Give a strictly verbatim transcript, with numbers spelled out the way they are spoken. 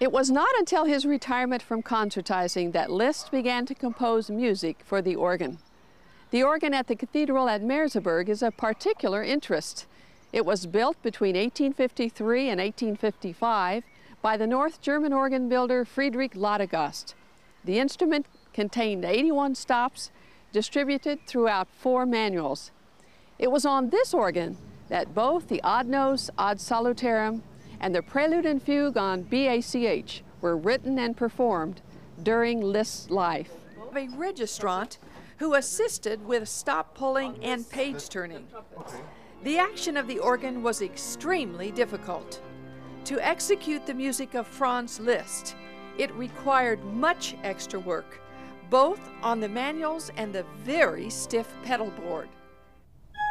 It was not until his retirement from concertizing that Liszt began to compose music for the organ. The organ at the cathedral at Merseburg is of particular interest. It was built between eighteen fifty-three and eighteen fifty-five by the North German organ builder Friedrich Ladegast. The instrument contained eighty-one stops distributed throughout four manuals. It was on this organ that both the Ad Nos ad Salutarum and the Prelude and Fugue on B A C H were written and performed during Liszt's life. A registrant who assisted with stop pulling and page turning. The action of the organ was extremely difficult. To execute the music of Franz Liszt, it required much extra work, both on the manuals and the very stiff pedal board.